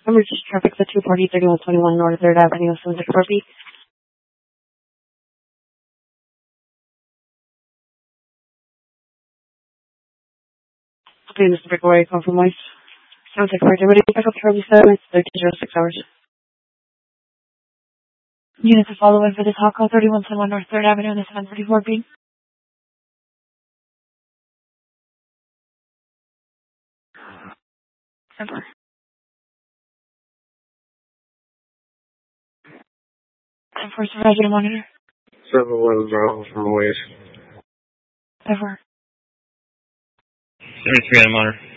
Emergency traffic at 240 3121 North 3rd Avenue, 764B. Okay, Mr. Bickaway, compromised. 764, ready to pick up Charlie 7, it's 1306 hours. Units are following for this hot call 3121 North 3rd Avenue and the 734B. Ever. And for supervisor monitor. 7-1 Bravo from Waze. Ever. 73 on monitor.